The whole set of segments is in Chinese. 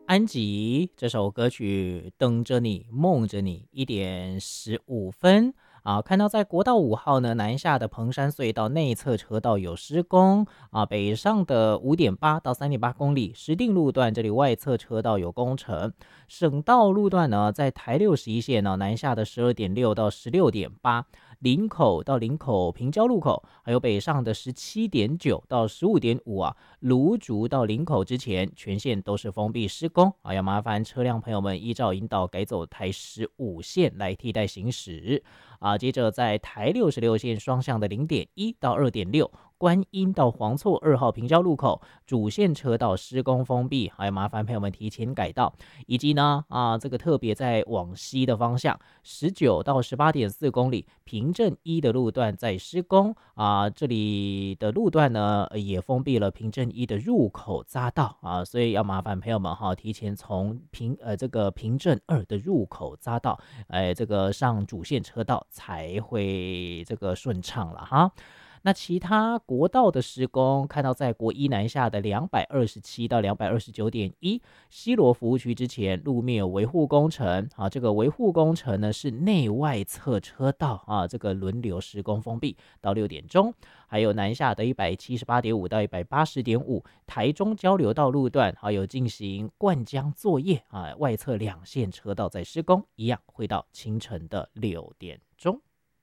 安吉这首歌曲等着你梦着你1:15看到在国道5号呢南下的彭山隧道内侧车道有施工北上的5.8到3.8公里石碇路段这里外侧车道有工程，省道路段呢在台61线呢南下的12.6到16.8，林口到林口平交路口，还有北上的17.9到15.5芦竹到林口之前全线都是封闭施工要麻烦车辆朋友们依照引导改走台15线来替代行驶接着在台66线双向的0.1到2.6观音到黄厝2号平交路口主线车道施工封闭，还要麻烦朋友们提前改道，以及呢这个特别在往西的方向19到18.4公里平镇一的路段在施工这里的路段呢也封闭了平镇一的入口匝道所以要麻烦朋友们提前从这个平镇2的入口匝道这个上主线车道才会这个顺畅了哈。那其他国道的施工，看到在国一南下的227到229.1西螺服务区之前路面有维护工程这个维护工程呢是内外侧车道这个轮流施工封闭到6点钟，还有南下的178.5到180.5台中交流道路段还有进行灌浆作业外侧2线车道在施工，一样会到清晨的6点钟。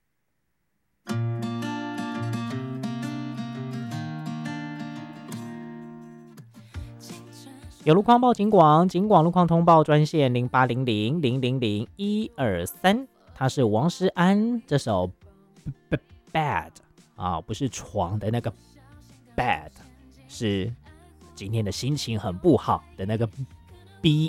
有路况报警广路况通报专线0800000123，它是王诗安这首 Bad 不是床的那个 Bad， 是今天的心情很不好的那个 B